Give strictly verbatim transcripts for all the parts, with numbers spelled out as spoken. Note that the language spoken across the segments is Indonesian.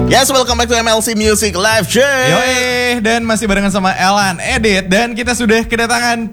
Yes, welcome back to M L C Music Live Show. Yoi, dan masih barengan sama Elan, Edit, dan kita sudah kedatangan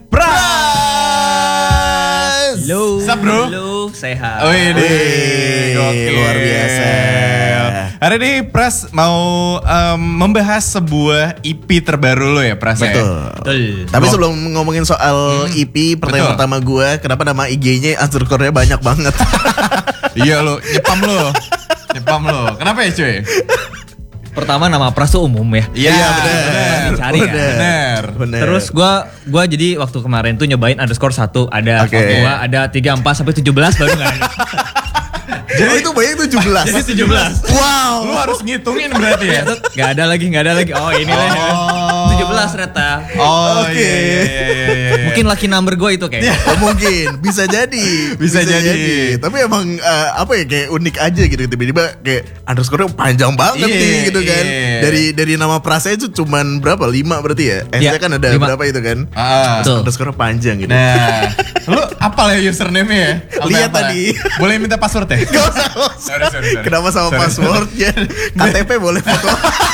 Pras. Halo. Sup bro? Halo, sehat. Oh ini luar biasa. Hari ini Pras mau um, membahas sebuah E P terbaru lo ya Pras. Betul. Ya? Betul. Tapi sebelum ngomongin soal E P, pertanyaan betul. pertama gue, kenapa nama I G-nya underscore-nya banyak banget? Iya lo, nyepam lo. Nyepam lo. Kenapa ya cuy? Pertama nama Pras tuh umum ya. Iya Iya, benar. Dicari kan? Benar. Bener. Terus gue gua jadi waktu kemarin tuh nyobain underscore satu ada Oke. dua ada tiga empat sampai tujuh belas baru nggak ada. Oh itu banyak tujuh belas. Jadi tujuh belas. Wow. Lu harus ngitungin berarti ya. Gak ada lagi, gak ada lagi. Oh ini lah. tujuh belas ternyata. Oh Oke. iya, iya, iya, iya. Mungkin lucky number gue itu kayaknya. Oh, mungkin bisa jadi, Bisa jadi. Tapi emang uh, apa ya kayak unik aja gitu tiba-tiba kayak underscore panjang banget Iya, nih gitu kan. iya. Dari dari nama Prasa itu cuman berapa? lima berarti ya? S-nya Iya, kan ada lima. berapa itu kan? Ah. Betul. Underscore panjang gitu. Nah, lu apal ya username-nya ya? Apa- Lihat apa? tadi. Boleh minta password ya? Gak usah, gak usah. Sorry, sorry, sorry. Kenapa sama Sorry, passwordnya? K T P boleh foto.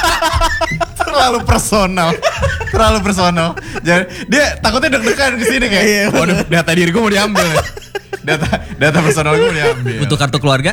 Terlalu personal. Terlalu personal. Jadi dia takutnya deg-degan di sini kayak, Iya, bener. waduh, data diri gue mau diambil. ya. Data data personal gue mau diambil. Butuh kartu keluarga?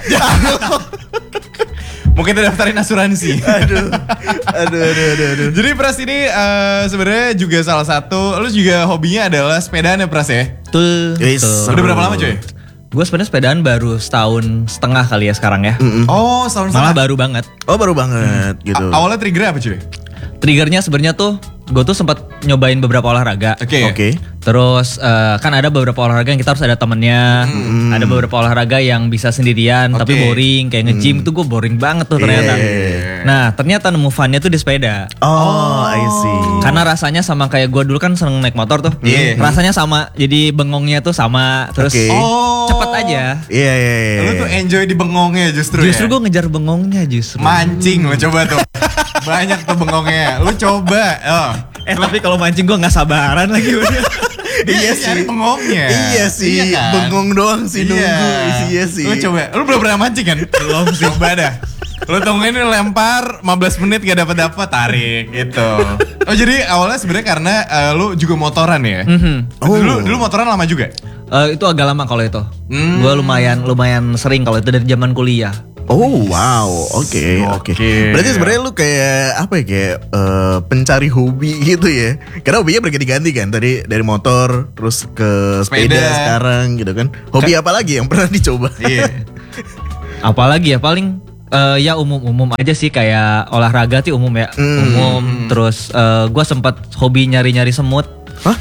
Mungkin kita daftarin asuransi. Aduh, aduh, aduh, aduh, aduh. Jadi Pras ini eh, sebenarnya juga salah satu, lu juga hobinya adalah sepedaan ya Pras ya? Betul. Yes. betul. Udah berapa lama cuy? Gue sebenarnya sepedaan baru setahun setengah kali ya sekarang ya. Oh, setahun Malah setengah. baru banget. Oh baru banget gitu. A- awalnya trigger apa cuy? Triggernya sebenarnya tuh gue tuh sempat nyobain beberapa olahraga. Oke. Oke. Terus eh, kan ada beberapa olahraga yang kita harus ada temennya. Ada beberapa olahraga yang bisa sendirian tapi Oke. boring. Kayak nge-gym tuh gue boring banget tuh ternyata. Yeah. Nah ternyata nemu funnya tuh di sepeda. Oh, I see. Karena rasanya sama kayak gue dulu kan seneng naik motor tuh. Iya. Rasanya sama. Jadi bengongnya tuh sama. Terus Oke. Oh. cepet aja. Iya, iya, iya. Lu tuh enjoy di bengongnya justru, Justru ya? gue ngejar bengongnya justru. Mancing lo coba tuh. Banyak tuh bengongnya. Lu coba. Oh. Eh tapi kalau mancing gue nggak sabaran lagi udah. Iya Dia sih. nyari bengongnya. Iya sih, Iya kan? bengong doang sih nunggu. Iya sih. Lu coba, lu belum pernah mancing kan? Belum sih. Coba dah. Lu tungguin lempar lima belas menit gak dapat dapat tarik gitu. Oh jadi awalnya sebenarnya karena eh, lu juga motoran ya? Mhm. Oh. Dulu dulu motoran lama juga? Eh, itu agak lama kalau itu. Hmm. Gue lumayan lumayan sering kalau itu dari zaman kuliah. Oh wow, oke oke. Oke. Berarti sebenarnya lu kayak apa ya kayak eh, pencari hobi gitu ya? Karena hobinya berganti-ganti kan. Tadi dari motor terus ke sepeda, Sepeda. sekarang gitu kan. Hobi apa lagi yang pernah dicoba? Iya. Apalagi ya paling eh, ya umum-umum aja sih kayak olahraga sih umum ya. Hmm. Umum. Terus gue sempat hobi nyari-nyari semut. Hah?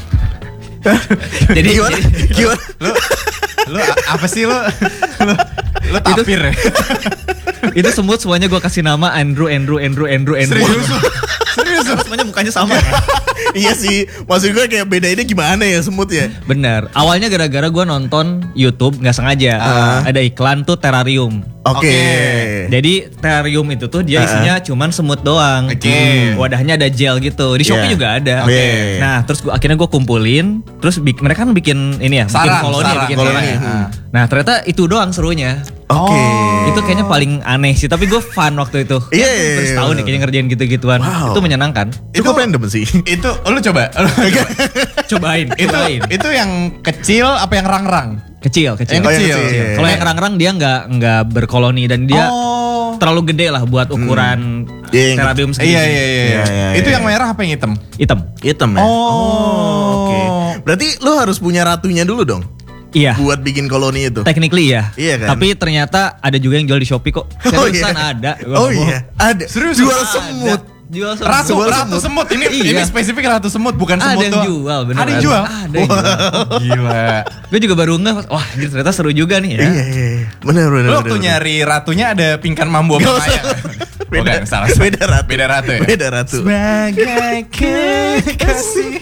Jadi Gimana? Gimana? Lu lu a- apa sih lu? Lu, lu tapir ya? itu semut semuanya gue kasih nama Andrew, Andrew, Andrew, Andrew, Andrew. Serius lu? Serius lu? Semuanya mukanya sama. Iya sih. Maksud gue kayak beda ini gimana ya semut ya? Bener. Awalnya gara-gara gue nonton YouTube nggak sengaja. Ah. Ada iklan tuh terrarium. Oke. Oke. Jadi terrarium itu tuh dia Ah. isinya cuman semut doang. Oke. Wadahnya ada gel gitu. Di Shopee Yeah. juga ada. Oke. Nah, terus gua, akhirnya gue kumpulin, terus bik- mereka kan bikin ini ya, bikin Sarang, koloni, ya, sarang, bikin koloni. sarang ya. Hmm. Nah, ternyata itu doang serunya. Oke. Itu kayaknya paling aneh sih, tapi gue fun waktu itu. Iya, Ya, iya, terus iya, tahun nih bener. kayaknya ngerjain gitu-gituan. Wow. Itu menyenangkan. Cukup random sih. Itu lu coba. Lu coba. Cobain, itu cobain. itu yang kecil apa yang rang-rang? Kecil, kecil. Yang Oh, yang kecil. kecil. Kalau yang rang-rang dia nggak nggak berkoloni dan dia Oh. terlalu gede lah buat ukuran Iya, yang terrarium segini. Iya iya iya. Iya, iya, Itu iya. yang merah apa yang hitam? Hitam. Hitam ya? Oh. Oke. Berarti lu harus punya ratunya dulu dong Iya. buat bikin koloni itu. Technically ya. Iya kan? Tapi ternyata ada juga yang jual di Shopee kok. Oh, Seriusan iya. ada. Gua Oh nggak bohong. iya, ada. Serius? Jual Ada. semut. Jual semut. Ratu, Jual ratu semut. Ini Iya. ini spesifik ratu semut bukan Ada semut yang doang. jual, bener. Ada yang jual. Ada yang jual. Gila. Gue juga baru ngeh, wah ini ternyata seru juga nih ya. Iya, iya, iya. Benar, benar. Lu benar, waktu benar. nyari ratunya ada pingkan mambu Gak apa usah. Maya? Beda, Bukan, salah. beda ratu. Beda ratu ya? Beda ratu. Sebagai kekasih.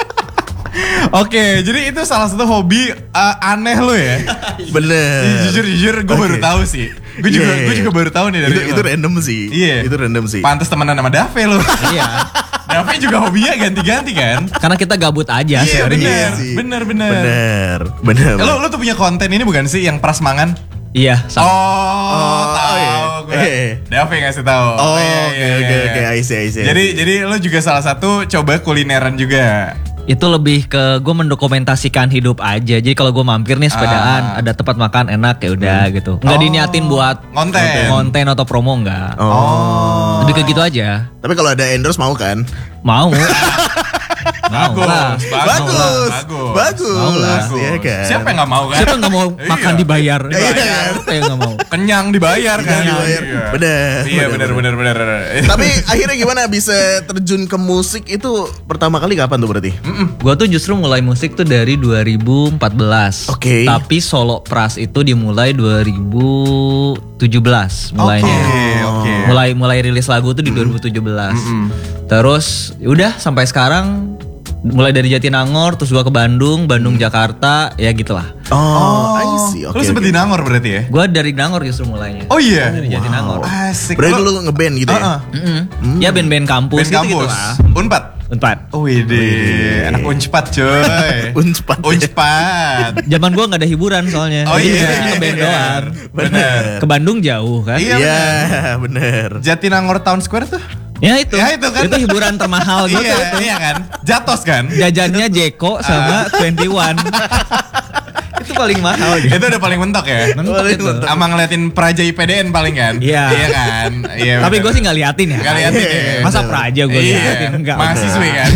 Oke, jadi itu salah satu hobi uh, aneh lo ya. Bener. Jujur jujur gue Oke. baru tahu sih. Gue juga Iya, gue iya. juga baru tahu nih dari itu, lo. itu random sih. Iya. Itu random sih. Pantes temenan sama Dave lo. Iya. Dave juga hobinya ganti-ganti kan. Karena kita gabut aja Iya sebenarnya. bener, sih. bener bener. Bener. Bener. Lo lo tuh punya konten ini bukan sih yang prasmangan? Iya, sama. Oh, Oh, tahu iya. gue. Eh. Dave Davi ngasih tahu. Oh, Iya, oke iya, oke iya. oke, I see, I see. Jadi jadi lo juga salah satu coba kulineran juga. Itu lebih ke gue mendokumentasikan hidup aja. Jadi kalau gue mampir nih sepedaan, Ah. ada tempat makan enak ya udah gitu. Nggak Oh, diniatin buat konten. konten atau promo enggak. Oh. Lebih ke gitu aja. Tapi kalau ada endorse mau kan? Mau. Mau Bagus, lah. Bagus, bagus, bagus, Mau lah. iya kan? Siapa yang nggak mau kan? Siapa nggak mau makan Iya. dibayar? Dibayar. Siapa yang nggak mau? Kenyang dibayar kan? Kenyang dibayar. Iya. Bener, Iya bener, benar benar benar. Tapi akhirnya gimana bisa terjun ke musik itu pertama kali kapan tuh berarti? Gue tuh justru mulai musik tuh dari dua ribu empat belas. Oke. Tapi solo pras itu dimulai dua ribu tujuh belas mulainya. Oke, oke. Mulai mulai rilis lagu tuh di dua ribu tujuh belas. Terus udah sampai sekarang mulai dari Jatinangor terus gua ke Bandung, Bandung Jakarta, ya gitulah. Oh, I see. Oke. Lu sempet oke. di Nangor berarti ya? Gua dari Nangor justru mulainya. Oh iya. Dari Jatinangor. Asik. Berarti lu ngeband gitu ya? Heeh. Mm-mm. Ya band-band kampus Band gitu, kampus. lah. Unpad. Unpad. Oh wede, anak Unpad coy. Unpad. Unpad. Zaman gua nggak ada hiburan soalnya. Oh Jadi iya. biasanya ngeband doang. Bener. Ke Bandung jauh kan? Iya. Iya, bener. Jatinangor Town Square tuh? Ya itu. Ya, itu kan. Itu hiburan termahal gitu. Iya, iya kan? Jatos kan? Jajannya Jeko sama twenty one. Itu paling mahal gitu. Itu udah paling mentok ya? Mentok Paling itu. mentok. Sama ngeliatin Praja I P D N paling kan? Iya. Iya kan? Iya. Tapi bener. gue sih nggak liatin ya. Nggak liatin ya? Masa Praja gue Iya. liatin enggak. Mahasiswi kan?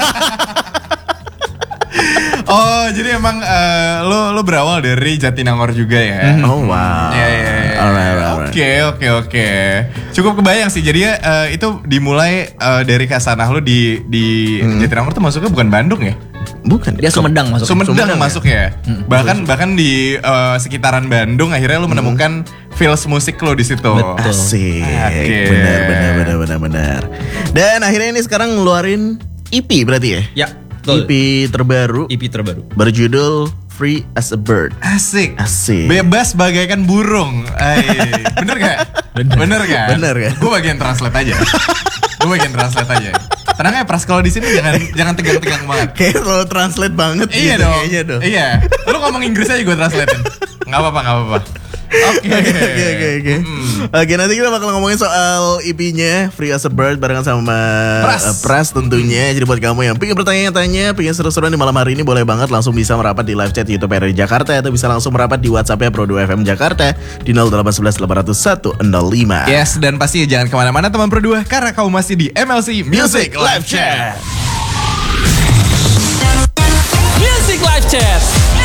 Oh, jadi emang eh, lo lo berawal dari Jatinangor juga ya? Oh wow. Iya, iya, iya. Alright, alright. Oke, oke, oke. Cukup kebayang sih. Jadi eh, itu dimulai eh, dari kasanah lo di di Jatinangor tuh masuknya bukan Bandung ya? Bukan. Dia Sumedang masuk. Sumedang, Sumedang ya? masuk ya. Bahkan bahkan di eh, sekitaran Bandung akhirnya lo menemukan feels musik lo di situ. Betul. Asik. Oke. Benar, benar, benar, benar, benar. Dan akhirnya ini sekarang ngeluarin E P berarti ya? Ya, E betul. P terbaru E P terbaru. berjudul Free as a Bird. Asik. Asik. Bebas bagaikan burung. Ay, bener gak? Bener. Bener kan? Bener kan? Gue bagian translate aja. Gue bagian translate aja. Tenang ya Pras, kalau di sini jangan jangan tegang-tegang banget. Kayak selalu translate banget Iya gitu dong. kayaknya dong. Iya. Lu ngomong Inggris aja gue translatein. Gak apa-apa, gak apa-apa. Oke. Oke oke oke. Oke, nanti kita bakal ngomongin soal E P-nya Free as a Bird barengan sama Pras. uh, Pras tentunya. Jadi buat kamu yang pengen bertanya-tanya, pengen seru-seruan di malam hari ini, boleh banget langsung bisa merapat di live chat YouTube R R I Jakarta atau bisa langsung merapat di WhatsApp-nya Pro dua F M Jakarta di nol delapan satu satu delapan nol satu nol lima. Yes, dan pasti jangan kemana-mana teman Pro dua karena kamu masih di M L C Music Live Chat. Music Live Chat.